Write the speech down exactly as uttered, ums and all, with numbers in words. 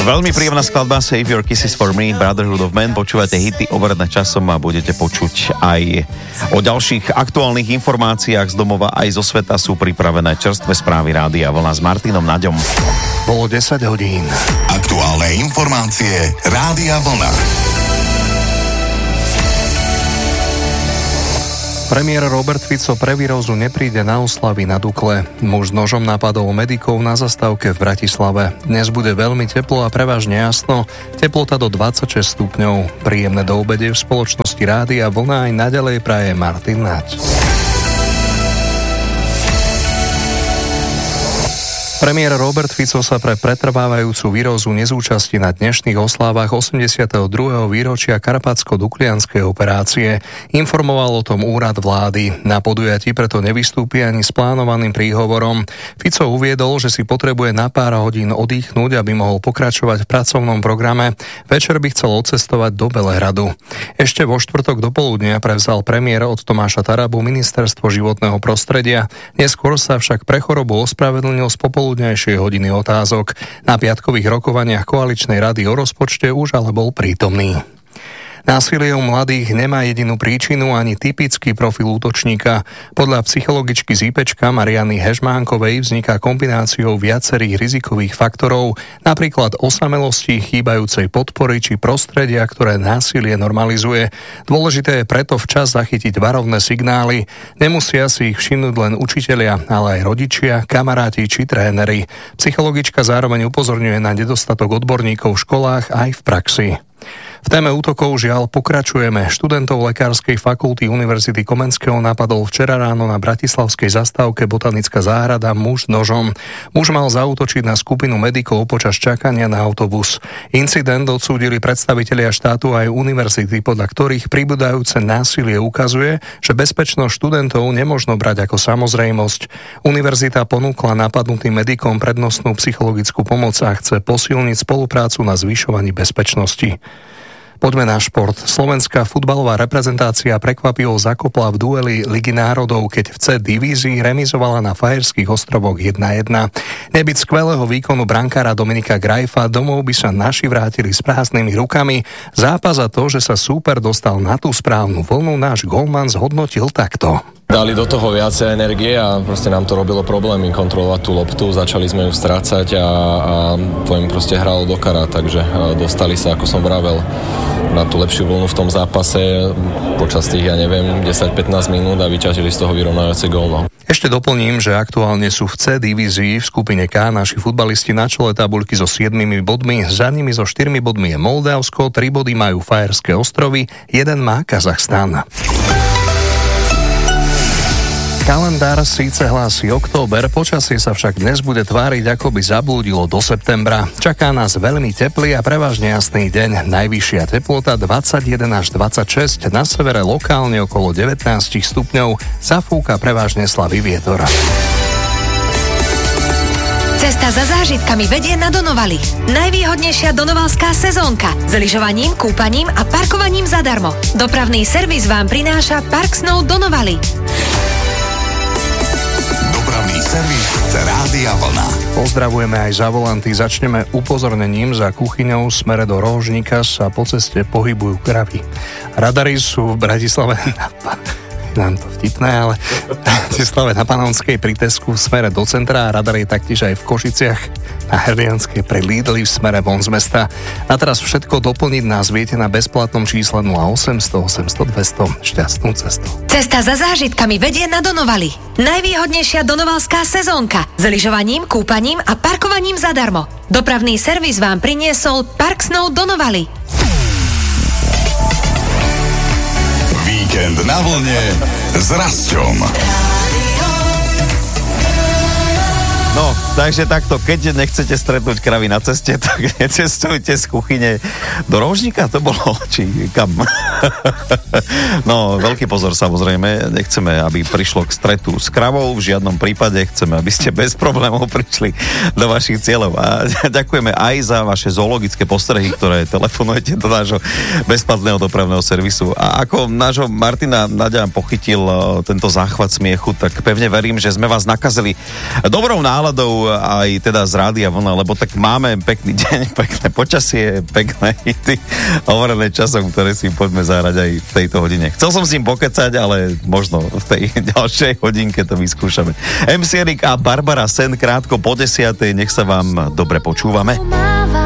Veľmi príjemná skladba Save Your Kisses for Me, Brotherhood of Man. Počúvate hity overené časom a budete počuť aj o ďalších aktuálnych informáciách z domova aj zo sveta. Sú pripravené čerstvé správy Rádia Vlna s Martinom Naďom. Bolo desať hodín. Aktuálne informácie Rádia Vlna. Premiér Robert Fico pre výrozu nepríde na oslavy na Dukle. Muž s nožom napadol medikov na zastávke v Bratislave. Dnes bude veľmi teplo a prevažne jasno. Teplota do dvadsaťšesť stupňov. Príjemné doobede v spoločnosti Rádia Vlna aj naďalej praje Martin Naď. Premiér Robert Fico sa pre pretrvávajúcu výrozu nezúčastí na dnešných oslávach osemdesiateho druhého výročia Karpatsko-Duklianskej operácie. Informoval o tom úrad vlády. Na podujatí preto nevystúpi ani s plánovaným príhovorom. Fico uviedol, že si potrebuje na pár hodín oddychnúť, aby mohol pokračovať v pracovnom programe. Večer by chcel odcestovať do Belehradu. Ešte vo štvrtok do poludnia prevzal premiér od Tomáša Tarabu ministerstvo životného prostredia. Neskôr sa však pre chorobu ospravedlnil z popoludňajšej hodiny otázok. Na piatkových rokovaniach koaličnej rady o rozpočte už ale bol prítomný. Násilie u mladých nemá jedinú príčinu ani typický profil útočníka. Podľa psychologičky z IPčka Mariany Hežmánkovej vzniká kombináciou viacerých rizikových faktorov, napríklad osamelosti, chýbajúcej podpory či prostredia, ktoré násilie normalizuje. Dôležité je preto včas zachytiť varovné signály. Nemusia si ich všimnúť len učitelia, ale aj rodičia, kamaráti či tréneri. Psychologička zároveň upozorňuje na nedostatok odborníkov v školách aj v praxi. V téme útokov žiaľ pokračujeme. Študentov Lekárskej fakulty Univerzity Komenského napadol včera ráno na bratislavskej zastávke Botanická záhrada muž nožom. Muž mal zaútočiť na skupinu medikov počas čakania na autobus. Incident odsúdili predstavitelia štátu aj univerzity, podľa ktorých pribúdajúce násilie ukazuje, že bezpečnosť študentov nemožno brať ako samozrejmosť. Univerzita ponúkla napadnutým medikom prednostnú psychologickú pomoc a chce posilniť spoluprácu na zvyšovaní bezpečnosti. Poďme na šport. Slovenská futbalová reprezentácia prekvapivo zakopla v dueli Ligy národov, keď v C divízii remizovala na Fajerských ostrovoch jedna jedna. Nebyť skvelého výkonu brankára Dominika Grajfa, domov by sa naši vrátili s prázdnymi rukami. Zápas a to, že sa súper dostal na tú správnu vlnu, náš golman zhodnotil takto. Dali do toho viacej energie a proste nám to robilo problémy kontrolovať tú loptu, začali sme ju strácať a, a to im proste hralo do karát, takže dostali sa, ako som vravel, na tú lepšiu vlnu v tom zápase počas tých, ja neviem, desať pätnásť minút a vyťažili z toho vyrovnávajúci gól. No. Ešte doplním, že aktuálne sú v C divízii v skupine K naši futbalisti na čele tabuľky so siedmimi bodmi, za nimi so štyrmi bodmi je Moldavsko, tri body majú Fajerské ostrovy, jeden má Kazachstan. Kalendár síce hlási október, počasie sa však dnes bude tváriť, ako by zablúdilo do septembra. Čaká nás veľmi teplý a prevažne jasný deň. Najvyššia teplota dvadsaťjeden až dvadsaťšesť, na severe lokálne okolo devätnásť stupňov, zafúka prevažne slabý vietor. Cesta za zážitkami vedie na Donovali. Najvýhodnejšia donovalská sezónka s lyžovaním, kúpaním a parkovaním zadarmo. Dopravný servis vám prináša Park Snow Donovali. Servis Rádia Vlna. Pozdravujeme aj za volanty. Začneme upozornením: za kuchyňou smere do Rožníka sa po ceste pohybujú kravy. Radary sú v Bratislave nám to vtipné, ale v Bratislave na Panonskej pri Tesku v smere do centra a radar je taktiež aj v Košiciach na Hrdlianskej pri Lidli v smere von z mesta. A teraz všetko doplniť nás viete na bezplatnom čísle nula osem sto osemsto dvesto. Šťastnú cestu. Cesta za zážitkami vedie na Donovali. Najvýhodnejšia donovalská sezónka s lyžovaním, kúpaním a parkovaním zadarmo. Dopravný servis vám priniesol Park Snow Donovali. Víkend na vlne s Rasťom. No, takže takto, keď nechcete stretnúť kravy na ceste, tak necestujte z kuchyne do Rožníka, to bolo, či kam? No, veľký pozor samozrejme, nechceme, aby prišlo k stretu s kravou, v žiadnom prípade, chceme, aby ste bez problémov prišli do vašich cieľov. A ďakujeme aj za vaše zoologické postrehy, ktoré telefonujete do nášho bezplatného dopravného servisu. A ako nášho Martina Naďa pochytil tento záchvat smiechu, tak pevne verím, že sme vás nakazili dobrou náladou aj teda z Rádia Vlna, lebo tak máme pekný deň, pekné počasie, pekné hity, hovorené časom, ktoré si poďme zahrať aj v tejto hodine. Chcel som s ním pokecať, ale možno v tej ďalšej hodinke to vyskúšame. em cé Erik a Barbara Sen krátko po desiatej, nech sa vám dobre počúvame.